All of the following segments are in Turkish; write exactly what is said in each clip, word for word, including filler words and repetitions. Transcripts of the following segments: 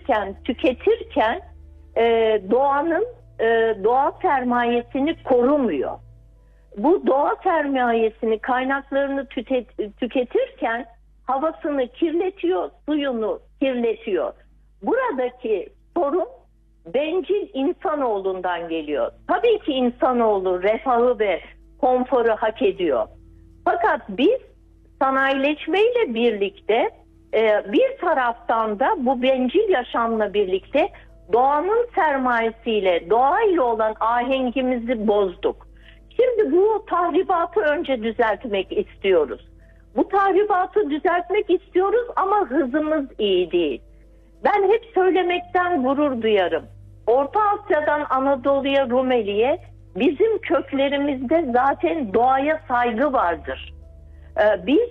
üretirken, tüketirken e, doğanın e, doğa sermayesini korumuyor. Bu doğa sermayesini, kaynaklarını tüket, tüketirken havasını kirletiyor, suyunu kirletiyor. Buradaki sorun bencil insanoğlundan geliyor. Tabii ki insanoğlu refahı ve konforu hak ediyor. Fakat biz sanayileşmeyle birlikte e, bir taraftan da bu bencil yaşamla birlikte doğanın sermayesiyle, doğayla olan ahengimizi bozduk. Şimdi bu tahribatı önce düzeltmek istiyoruz. Bu tahribatı düzeltmek istiyoruz ama hızımız iyi değil. Ben hep söylemekten gurur duyarım. Orta Asya'dan Anadolu'ya, Rumeli'ye bizim köklerimizde zaten doğaya saygı vardır. Ee, biz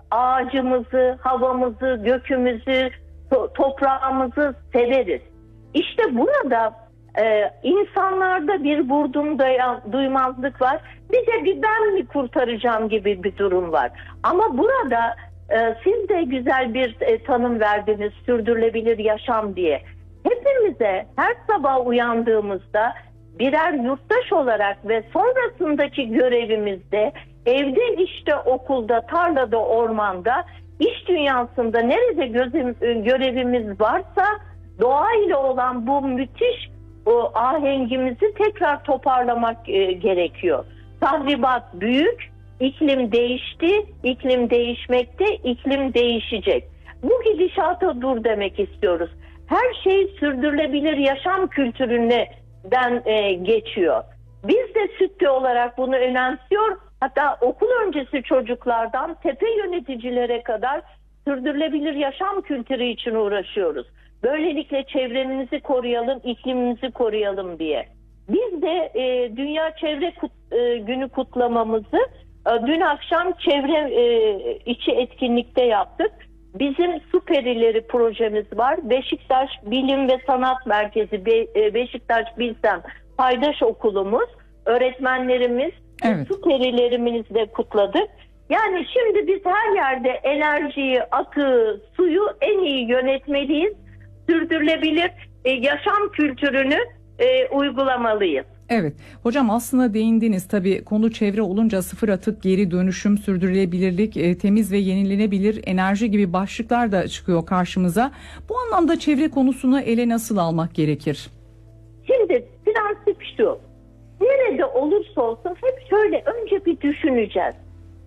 ağacımızı, havamızı, gökümüzü, to- toprağımızı severiz. İşte burada e, insanlarda bir vurdum duymazlık var. Bize bir ben mi kurtaracağım gibi bir durum var. Ama burada e, siz de güzel bir e, tanım verdiniz, sürdürülebilir yaşam diye. Hepimize her sabah uyandığımızda birer yurttaş olarak ve sonrasındaki görevimizde evde, işte, okulda, tarlada, ormanda, iş dünyasında nerede gözüm, görevimiz varsa doğayla olan bu müthiş o ahengimizi tekrar toparlamak e, gerekiyor. Tahribat büyük, iklim değişti, iklim değişmekte, iklim değişecek. Bu gidişata dur demek istiyoruz. Her şey sürdürülebilir yaşam kültüründen e, geçiyor. Biz de SÜTTÜ olarak bunu önemsiyor. Hatta okul öncesi çocuklardan tepe yöneticilere kadar sürdürülebilir yaşam kültürü için uğraşıyoruz. Böylelikle çevremizi koruyalım, iklimimizi koruyalım diye. Biz de e, Dünya Çevre Kut, e, Günü kutlamamızı e, dün akşam çevre e, içi etkinlikte yaptık. Bizim Su Perileri projemiz var. Beşiktaş Bilim ve Sanat Merkezi, Be, e, Beşiktaş Bilsem paydaş okulumuz, öğretmenlerimiz, evet, su perilerimizle kutladık. Yani şimdi biz her yerde enerjiyi, akı, suyu en iyi yönetmeliyiz. Sürdürülebilir e, yaşam kültürünü e, uygulamalıyız. Evet hocam, aslında değindiniz, tabii konu çevre olunca sıfır atık, geri dönüşüm, sürdürülebilirlik, e, temiz ve yenilenebilir enerji gibi başlıklar da çıkıyor karşımıza. Bu anlamda çevre konusunu ele nasıl almak gerekir? Şimdi prensip şu, nerede olursa olsun hep şöyle önce bir düşüneceğiz.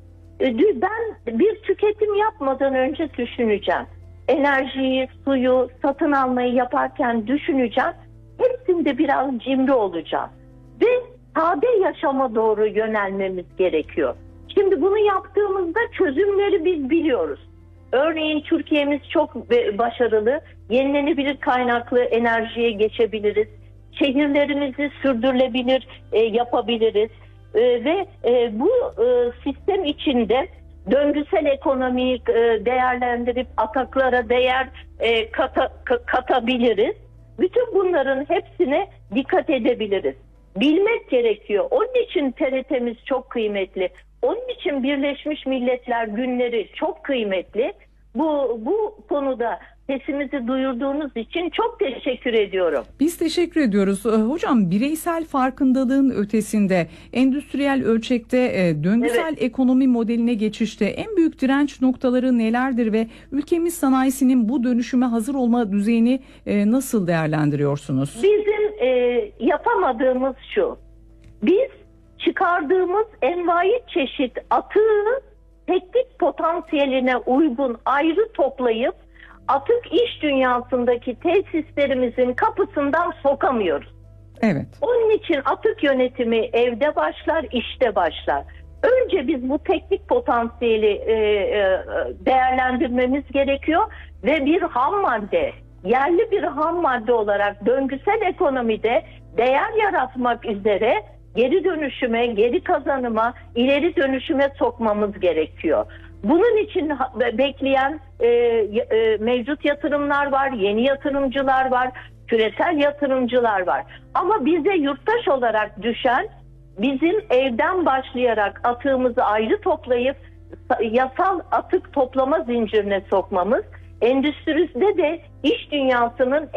Ben bir tüketim yapmadan önce düşüneceğim. Enerjiyi, suyu, satın almayı yaparken düşüneceğim. Hepsinde biraz cimri olacağım. Ve sade yaşama doğru yönelmemiz gerekiyor. Şimdi bunu yaptığımızda çözümleri biz biliyoruz. Örneğin Türkiye'miz çok başarılı. Yenilenebilir kaynaklı enerjiye geçebiliriz. Şehirlerimizi sürdürülebilir e, yapabiliriz. E, ve e, bu e, sistem içinde döngüsel ekonomiyi e, değerlendirip ataklara değer e, kata, k- katabiliriz. Bütün bunların hepsine dikkat edebiliriz. Bilmek gerekiyor. Onun için T R T'miz çok kıymetli. Onun için Birleşmiş Milletler Günleri çok kıymetli. Bu, bu konuda sesimizi duyurduğunuz için çok teşekkür ediyorum. Biz teşekkür ediyoruz. Hocam, bireysel farkındalığın ötesinde endüstriyel ölçekte döngüsel evet. ekonomi modeline geçişte en büyük direnç noktaları nelerdir ve ülkemiz sanayisinin bu dönüşüme hazır olma düzeyini nasıl değerlendiriyorsunuz? Bizim e, yapamadığımız şu. Biz çıkardığımız envai çeşit atığı teknik potansiyeline uygun ayrı toplayıp atık iş dünyasındaki tesislerimizin kapısından sokamıyoruz. Evet. Onun için atık yönetimi evde başlar, işte başlar. Önce biz bu teknik potansiyeli e, e, değerlendirmemiz gerekiyor ve bir ham madde, yerli bir ham madde olarak döngüsel ekonomide değer yaratmak üzere geri dönüşüme, geri kazanıma, ileri dönüşüme sokmamız gerekiyor. Bunun için bekleyen e, e, mevcut yatırımlar var, yeni yatırımcılar var, küresel yatırımcılar var. Ama bize yurttaş olarak düşen bizim evden başlayarak atığımızı ayrı toplayıp yasal atık toplama zincirine sokmamız, endüstride de iş dünyasının